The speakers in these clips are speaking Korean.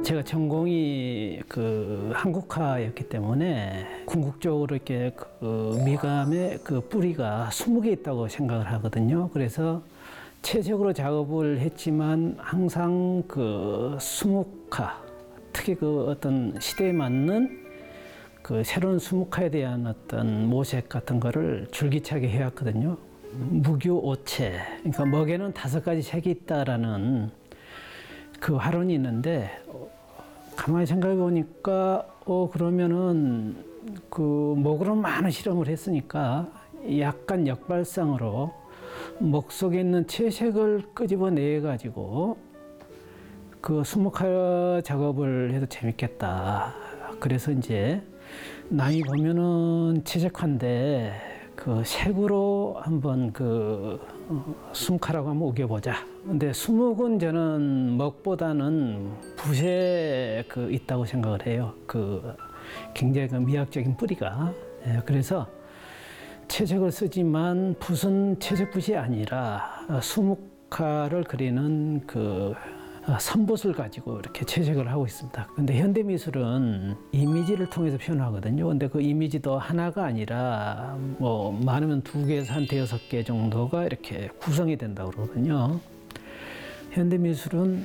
제가 전공이 그 한국화였기 때문에 궁극적으로 이렇게 그 미감의 그 뿌리가 20개 있다고 생각을 하거든요. 그래서 체적으로 작업을 했지만 항상 그 수묵화, 특히 그 어떤 시대에 맞는 그 새로운 수묵화에 대한 어떤 모색 같은 거를 줄기차게 해왔거든요. 무규오체, 그러니까 먹에는 5가지 색이 있다라는 그 화론이 있는데, 가만히 생각해 보니까 그러면은 그 먹으로 많은 실험을 했으니까 약간 역발상으로 먹 속에 있는 채색을 끄집어내 가지고 그 수묵화 작업을 해도 재밌겠다. 그래서 이제 남이 보면은 채색화인데 그 색으로 한번 그 수묵화라고 한번 우겨보자. 근데 수묵은 저는 먹보다는 붓에 그 있다고 생각을 해요. 그 굉장히 그 미학적인 뿌리가. 예, 그래서 채색을 쓰지만 붓은 채색붓이 아니라 수묵화를 그리는 그 선붓을 가지고 이렇게 채색을 하고 있습니다. 근데 현대미술은 이미지를 통해서 표현하거든요. 근데 그 이미지도 하나가 아니라 뭐 많으면 2개에서 한 5개 정도가 이렇게 구성이 된다고 그러거든요. 현대미술은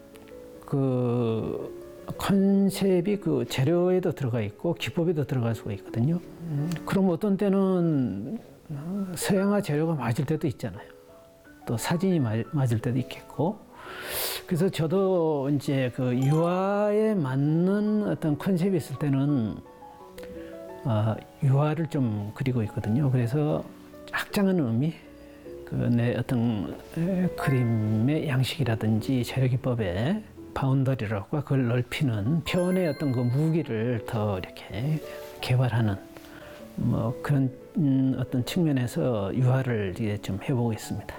그 컨셉이 그 재료에도 들어가 있고 기법에도 들어갈 수가 있거든요. 그럼 어떤 때는 서양화 재료가 맞을 때도 있잖아요. 또 사진이 맞을 때도 있겠고. 그래서 저도 이제 그 유화에 맞는 어떤 컨셉이 있을 때는 유화를 좀 그리고 있거든요. 그래서 확장한 의미, 그 내 어떤 그림의 양식이라든지 재료 기법의 바운더리라고 그걸 넓히는 표현의 어떤 그 무기를 더 이렇게 개발하는 뭐 그런 어떤 측면에서 유화를 이제 좀 해보고 있습니다.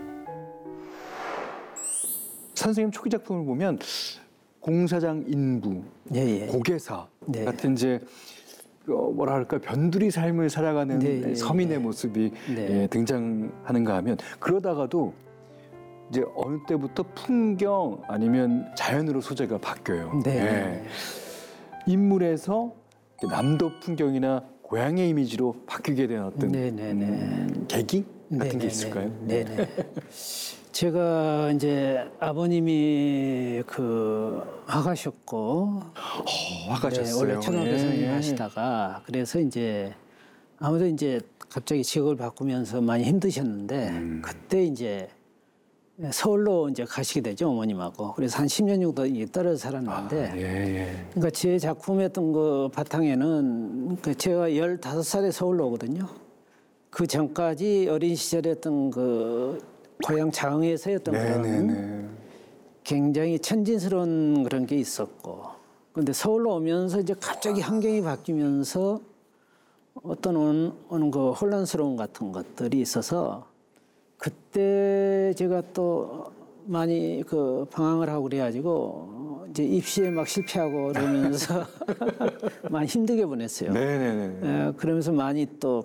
선생님 초기 작품을 보면 공사장 인부, 예, 예. 고개사 네. 같은 이제 뭐라 할까 변두리 삶을 살아가는 네, 서민의 네. 모습이 네. 등장하는가 하면 그러다가도 이제 어느 때부터 풍경 아니면 자연으로 소재가 바뀌어요. 네. 예. 인물에서 남도 풍경이나 고향의 이미지로 바뀌게 된 어떤 계기 같은 게 있을까요? 네네. 제가 이제 아버님이 그 화가셨고, 화가셨어요. 원래 초등학교 예, 선생님 예. 하시다가 그래서 이제 아무래도 이제 갑자기 직업을 바꾸면서 많이 힘드셨는데 그때 이제 서울로 이제 가시게 되죠, 어머님하고. 그래서 한 10년 정도 떨어져 살았는데, 그러니까 제 작품의 어떤 그 바탕에는 그 제가 15살에 서울로 오거든요. 그 전까지 어린 시절에 어떤 그 고향 장흥에서의 어떤 그런 굉장히 천진스러운 그런 게 있었고, 근데 서울로 오면서 이제 갑자기 환경이 바뀌면서 어떤 오는 그 혼란스러움 같은 것들이 있어서 그때 제가 또 많이 그 방황을 하고 그래가지고 이제 입시에 막 실패하고 그러면서 많이 힘들게 보냈어요. 그러면서 많이 또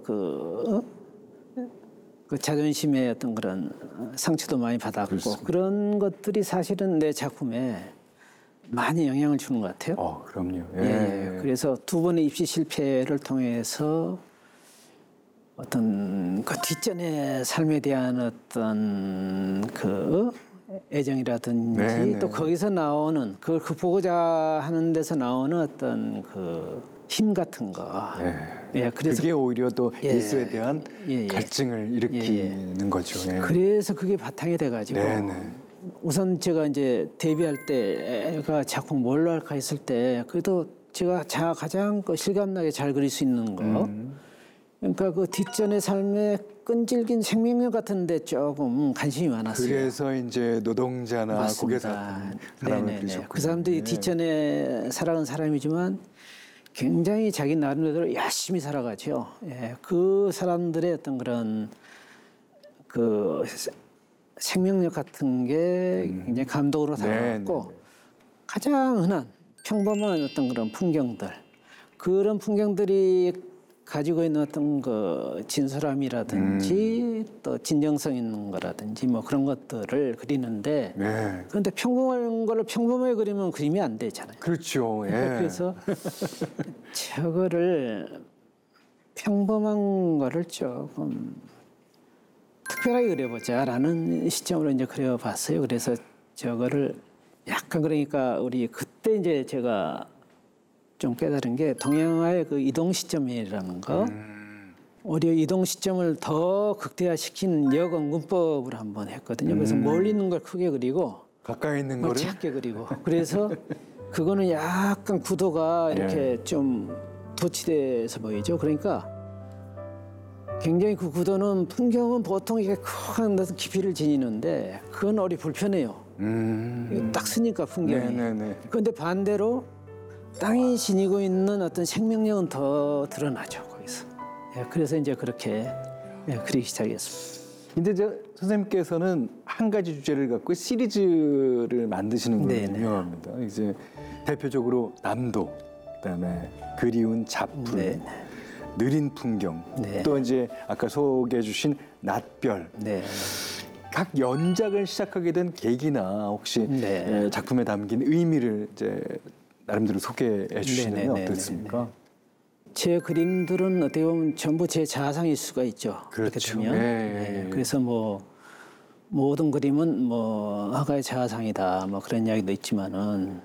그 자존심의 어떤 그런 상처도 많이 받았고 그렇습니다. 그런 것들이 사실은 내 작품에 많이 영향을 주는 것 같아요. 그럼요. 예. 그래서 2번의 입시 실패를 통해서 어떤 그 뒷전의 삶에 대한 어떤 그 애정이라든지 또 거기서 나오는 그걸 극복하자 하는 데서 나오는 어떤 그 힘 같은 거. 예, 그래서 그게 오히려 또 예술에 대한 갈증을 일으키는 거죠. 그래서 그게 바탕이 돼가지고 우선 제가 이제 데뷔할 때가 작품 뭘로 할까 했을 때 그래도 제가 가장 실감나게 잘 그릴 수 있는 거. 그러니까 그 뒷전의 삶에 끈질긴 생명력 같은 데 조금 관심이 많았어요. 그래서 이제 노동자나 맞습니다. 고개사 사람을 그리셨군요. 그 사람들이 뒷전에 살아간 사람이지만 굉장히 자기 나름대로 열심히 살아가죠. 그 사람들의 어떤 그런 그 생명력 같은 게 굉장히 감동으로 다가왔고 가장 흔한 평범한 어떤 그런 풍경들 그런 풍경들이 가지고 있는 어떤 그 진솔함이라든지 또 진정성 있는 거라든지 뭐 그런 것들을 그리는데 네. 그런데 평범한 거를 평범하게 그리면 그림이 안 되잖아요. 그렇죠. 예. 그래서 저거를 평범한 거를 조금 특별하게 그려보자라는 시점으로 이제 그려봤어요. 그래서 저거를 약간 그러니까 우리 그때 이제 제가 좀 깨달은 게 동양화의 그 이동 시점이라는 거, 오히려 이동 시점을 더 극대화시킨 여건 문법을 한번 했거든요. 그래서 멀리 있는 걸 크게 그리고 가까이 있는 뭘 거를 작게 그리고 그래서 그거는 약간 구도가 이렇게 좀 도치돼서 보이죠. 그러니까 굉장히 그 구도는 풍경은 보통 이게 큰 깊이를 지니는데 그건 어리 불편해요. 이거 딱 쓰니까 풍경이. 네네네. 그런데 반대로 땅이 지니고 있는 어떤 생명력은 더 드러나죠 거기서. 예, 그래서 이제 그렇게 그리기 시작했습니다. 근데 선생님께서는 한 가지 주제를 갖고 시리즈를 만드시는 걸로 네네. 유명합니다. 이제 대표적으로 남도, 그다음에 그리운 잡풀, 네. 느린 풍경, 네. 또 이제 아까 소개해주신 낫별. 네. 각 연작을 시작하게 된 계기나 혹시 네. 작품에 담긴 의미를 이제 나름대로 소개해 주시면 네네네네네. 어떻습니까? 제 그림들은 어떻게 보면 전부 제 자상일 수가 있죠. 그렇게 그렇죠. 되면. 예. 그래서 뭐 모든 그림은 뭐 화가의 자상이다 뭐 그런 이야기도 있지만은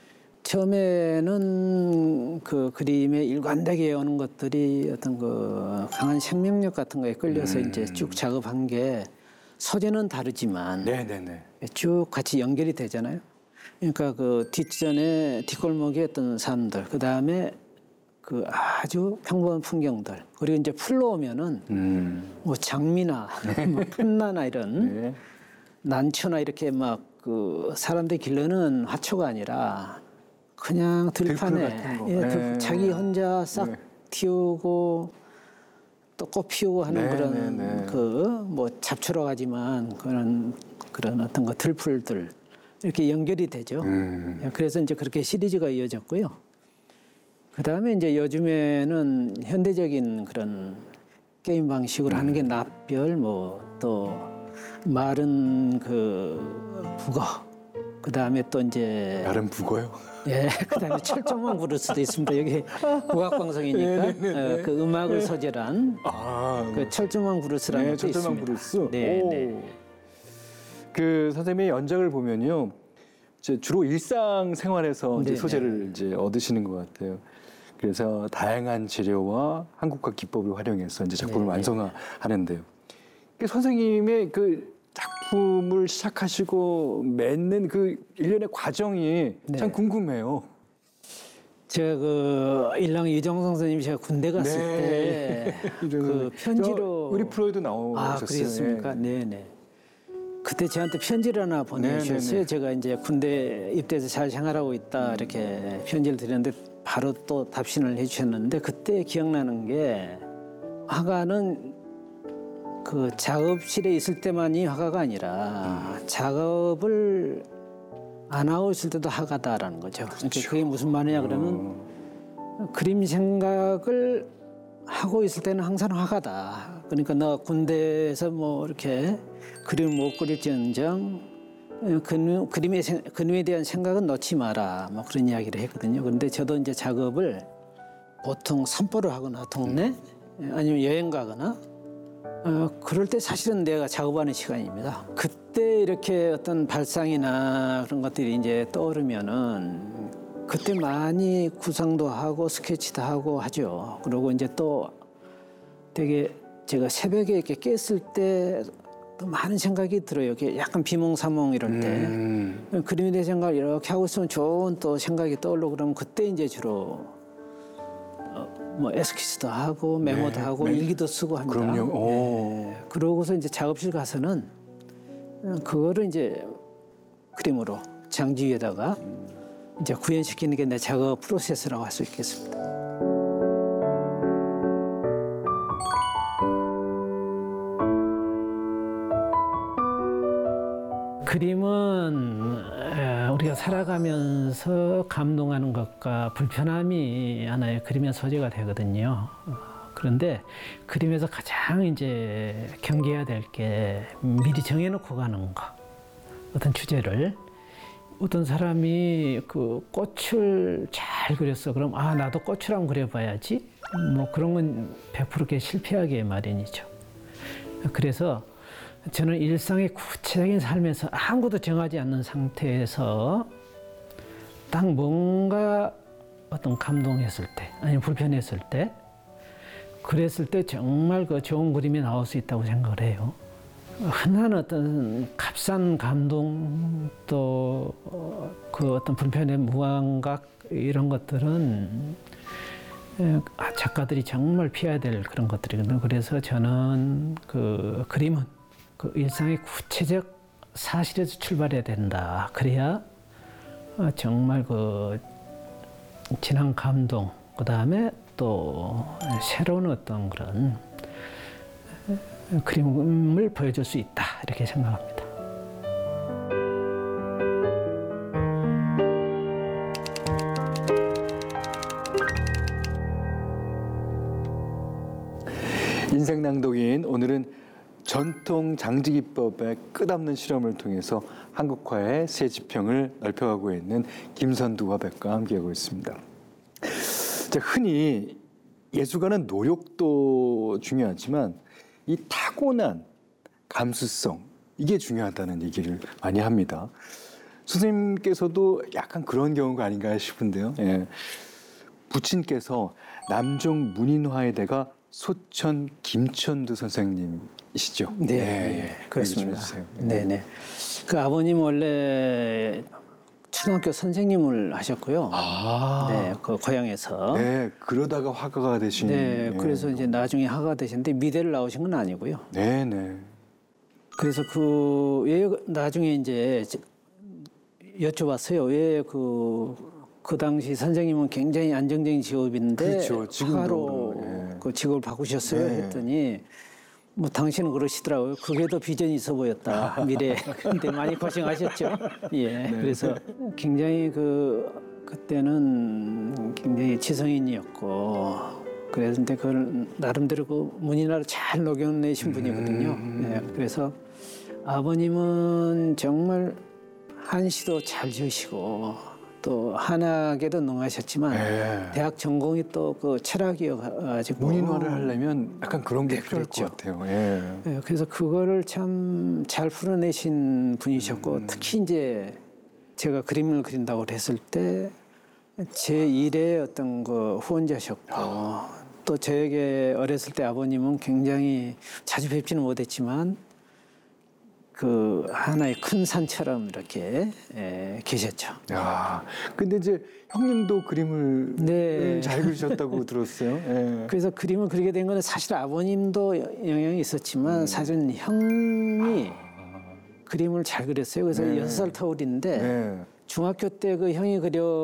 처음에는 그 그림에 일관되게 오는 것들이 어떤 그 강한 생명력 같은 거에 끌려서 이제 쭉 작업한 게 소재는 다르지만 네네네. 쭉 같이 연결이 되잖아요. 그러니까 그 뒷전에 뒷골목의 어떤 산들, 그 다음에 그 아주 평범한 풍경들, 그리고 이제 풀로 오면은 뭐 장미나 뭐 풋나나 이런 네. 난초나 이렇게 막 그 사람들이 기르는 화초가 아니라 그냥 들판에 같은 거. 예, 네. 자기 혼자 싹 네. 튀우고 또 꽃 피우고 하는 네, 그런 네, 네. 그 뭐 잡초로 가지만 그런 어떤 거 들풀들 이렇게 연결이 되죠. 예, 그래서 이제 그렇게 시리즈가 이어졌고요. 그 다음에 이제 요즘에는 현대적인 그런 게임 방식으로 하는 게 납별, 뭐 또 마른 그 북어, 그 다음에 또 이제 나름 북어요. 예, 그 다음에 철조망 부를 수도 있습니다. 여기 국악방송이니까 그 음악을 소재란 그 철조망 브루스라는 것도 철조망 있습니다. 브루스. 네, 오. 네. 그 선생님의 연작을 보면요, 이제 주로 일상 생활에서 이제 네, 소재를 이제 얻으시는 것 같아요. 그래서 다양한 재료와 한국화 기법을 활용해서 이제 작품을 네, 완성하는데요. 그 선생님의 그 작품을 시작하시고 맺는 그 일련의 과정이 네. 참 궁금해요. 제가 그 일랑 이정성 선생님이 제가 군대 갔을 네. 때 그 편지로 우리 프로에도 나오셨어요. 그랬습니까? 네네. 그때 저한테 편지를 하나 보내주셨어요. 네네네. 제가 이제 군대 입대해서 잘 생활하고 있다 이렇게 편지를 드렸는데 바로 또 답신을 해주셨는데 그때 기억나는 게 화가는 그 작업실에 있을 때만이 화가가 아니라 작업을 안 하고 있을 때도 화가다라는 거죠. 그러니까 그게 무슨 말이냐 그러면 그림 생각을 하고 있을 때는 항상 화가다. 그러니까 너 군대에서 뭐 이렇게 그림을 못 그릴지언정 그림에 대한 생각은 놓지 마라. 뭐 그런 이야기를 했거든요. 그런데 저도 이제 작업을 보통 산보를 하거나 동네 아니면 여행 가거나 그럴 때 사실은 내가 작업하는 시간입니다. 그때 이렇게 어떤 발상이나 그런 것들이 이제 떠오르면은 그때 많이 구상도 하고 스케치도 하고 하죠. 그리고 이제 또 되게 제가 새벽에 이렇게 깼을 때 또 많은 생각이 들어요. 이렇게 약간 비몽사몽 이럴 때 그림에 대한 생각을 이렇게 하고 있으면 좋은 또 생각이 떠오르고 그러면 그때 이제 주로 뭐 에스키스도 하고 메모도 하고 일기도 쓰고 합니다. 그럼요. 오. 예. 그러고서 이제 작업실 가서는 그거를 이제 그림으로 장지 위에다가 이제 구현시키는 게 내 작업 프로세스라고 할 수 있겠습니다. 그림은 우리가 살아가면서 감동하는 것과 불편함이 하나의 그림의 소재가 되거든요. 그런데 그림에서 가장 이제 경계해야 될 게 미리 정해놓고 가는 거. 어떤 주제를. 어떤 사람이 그 꽃을 잘 그렸어. 그럼 나도 꽃을 한번 그려봐야지. 뭐 그런 건 100% 실패하기에 마련이죠. 그래서 저는 일상의 구체적인 삶에서 아무것도 정하지 않는 상태에서 딱 뭔가 어떤 감동했을 때, 아니면 불편했을 때, 그랬을 때 정말 그 좋은 그림이 나올 수 있다고 생각을 해요. 흔한 어떤 값싼 감동 또 그 어떤 불편의 무감각 이런 것들은 작가들이 정말 피해야 될 그런 것들이거든요. 그래서 저는 그 그림은 그 일상의 구체적 사실에서 출발해야 된다. 그래야 정말 그 진한 감동, 그 다음에 또 새로운 어떤 그런 그림을 보여줄 수 있다. 이렇게 생각합니다. 인생낭독인 오늘은 전통 장지기법의 끝없는 실험을 통해서 한국화의 새 지평을 넓혀가고 있는 김선두 화백과 함께하고 있습니다. 자, 흔히 예술가는 노력도 중요하지만 이 타고난 감수성 이게 중요하다는 얘기를 많이 합니다. 선생님께서도 약간 그런 경우가 아닌가 싶은데요. 예. 부친께서 남종 문인화의 대가 소천 김천두 선생님이시죠? 네, 네, 그렇습니다. 네네. 그 아버님 원래 초등학교 선생님을 하셨고요. 네, 그 고향에서. 네, 그러다가 화가가 되신. 네, 그래서 이제 나중에 화가가 되셨는데 미대를 나오신 건 아니고요. 네, 네. 그래서 왜 나중에 이제 여쭤봤어요. 왜 그 당시 선생님은 굉장히 안정적인 직업인데 그렇죠. 화가로 그 직업을 바꾸셨어요. 네. 했더니 뭐 당신은 그러시더라고요. 그게 더 비전이 있어 보였다. 미래. 근데 많이 고생하셨죠. 예. 네. 그래서 굉장히 그때는 굉장히 지성인이었고 그랬는데 그걸 나름대로 그 문인화를 잘 녹여내신 분이거든요. 네. 그래서 아버님은 정말 한시도 잘 지으시고 또 한학에도 능하셨지만 대학 전공이 또 그 철학이어가지고 문인화를 하려면 약간 그런 게 필요할 것 같아요. 예, 그래서 그거를 참 잘 풀어내신 분이셨고 특히 이제 제가 그림을 그린다고 했을 때 제 일의 어떤 그 후원자셨고 또 저에게 어렸을 때 아버님은 굉장히 자주 뵙지는 못했지만 그 하나의 큰 산처럼 이렇게 계셨죠. 야, 근데 이제 형님도 그림을 잘 그리셨다고 들었어요. 예. 그래서 그림을 그리게 된 거는 사실 아버님도 영향이 있었지만 사실은 형이 그림을 잘 그렸어요. 그래서 6살 터울인데 중학교 때 그 형이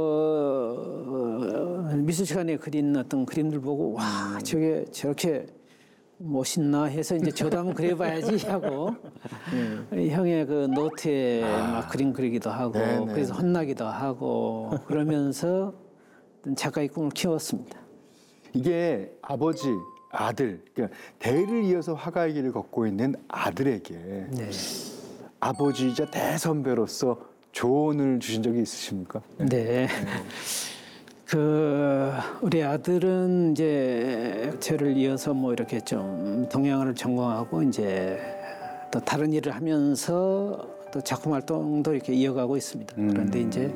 미술 시간에 그린 어떤 그림들 보고 와 저게 저렇게 멋있나 해서 이제 저도 한번 그려봐야지 하고 형의 그 노트에 막 그림 그리기도 하고 그래서 혼나기도 하고 그러면서 작가의 꿈을 키웠습니다. 이게 아버지, 아들, 그러니까 대를 이어서 화가의 길을 걷고 있는 아들에게 아버지이자 대선배로서 조언을 주신 적이 있으십니까? 네. 우리 아들은 이제 저를 이어서 뭐 이렇게 좀 동양화를 전공하고 이제 또 다른 일을 하면서 또 작품 활동도 이렇게 이어가고 있습니다. 그런데 이제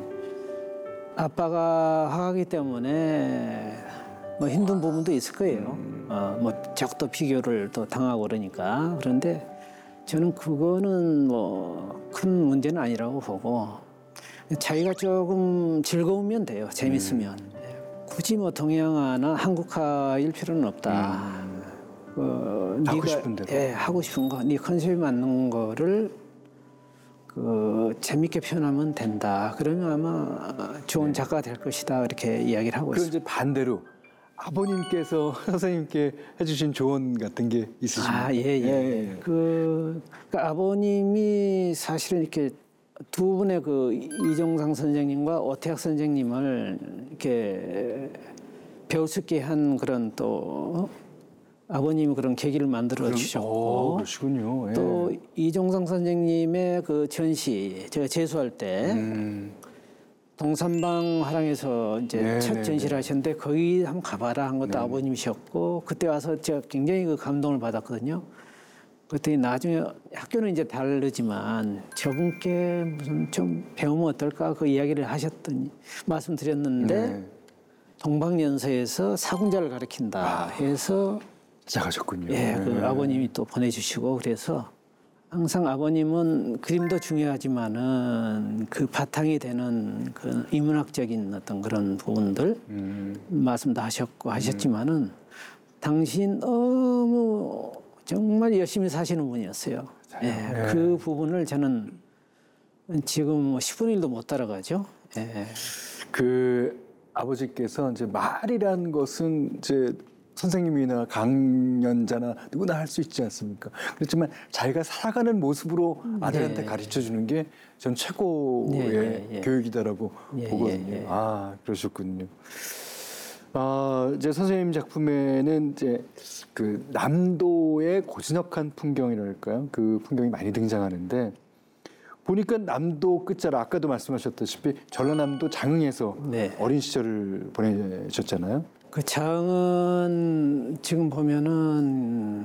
아빠가 화가이기 때문에 뭐 힘든 부분도 있을 거예요. 뭐 적도 비교를 또 당하고 그러니까. 그런데 저는 그거는 뭐 큰 문제는 아니라고 보고 자기가 조금 즐거우면 돼요. 재밌으면. 굳이 뭐 동양화나 한국화일 필요는 없다. 하고 싶은 대로. 하고 싶은 거, 네 컨셉에 맞는 거를 재밌게 표현하면 된다. 그러면 아마 좋은 작가가 될 것이다. 이렇게 이야기를 하고 있습니다. 그럼 이제 반대로 아버님께서 선생님께 해주신 조언 같은 게 있으십니까? 예. 그러니까 아버님이 사실은 이렇게 두 분의 그 이종상 선생님과 오태학 선생님을 이렇게 배울 수 있게 한 그런 또 아버님이 그런 계기를 만들어 주셨고 그러시군요. 예. 또 이종성 선생님의 그 전시 제가 재수할 때 동산방 화랑에서 이제 첫 전시를 하셨는데 거기 한번 가봐라 한 것도 아버님이셨고 그때 와서 제가 굉장히 그 감동을 받았거든요. 그랬더니 나중에 학교는 이제 다르지만 저분께 무슨 좀 배우면 어떨까 그 이야기를 하셨더니 말씀드렸는데 동방연서에서 사군자를 가르친다 해서 시작하셨군요. 예, 그 아버님이 또 보내주시고 그래서 항상 아버님은 그림도 중요하지만은 그 바탕이 되는 그 인문학적인 어떤 그런 부분들 말씀도 하셨고 하셨지만은 당신 너무 정말 열심히 사시는 분이었어요. 예, 그 부분을 저는 지금 10분의 1도 못 따라가죠. 예. 그 아버지께서 이제 말이란 것은 이제 선생님이나 강연자나 누구나 할 수 있지 않습니까? 그렇지만 자기가 살아가는 모습으로 아들한테 가르쳐 주는 게 전 최고의 교육이다라고 보거든요. 아, 그러셨군요. 이제 선생님 작품에는 이제 그 남도의 고즈넉한 풍경이랄까요? 그 풍경이 많이 등장하는데 보니까 남도 끝자락 아까도 말씀하셨다시피 전라남도 장흥에서 어린 시절을 보내셨잖아요. 그 장은 지금 보면은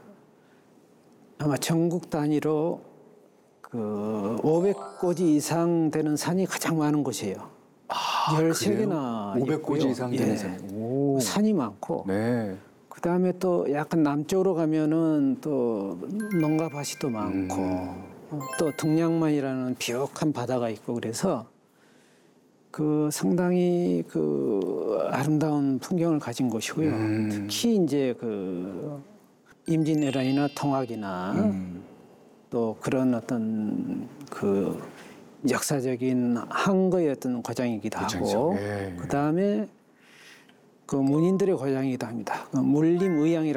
아마 전국 단위로 그 500고지 이상 되는 산이 가장 많은 곳이에요. 13개나 500고지 이상 되는 산이. 산이 많고 그다음에 또 약간 남쪽으로 가면은 또 농가바시도 많고 또 등량만이라는 비옥한 바다가 있고 그래서 그 상당히 그 아름다운 풍경을 가진 곳이고요. 특히 이제 그 임진왜란이나 통학이나 또 그런 어떤 그 역사적인 항거의 어떤 고장이기도 하고 그 다음에 그 문인들의 고장이기도 합니다. 그 물림의양이라고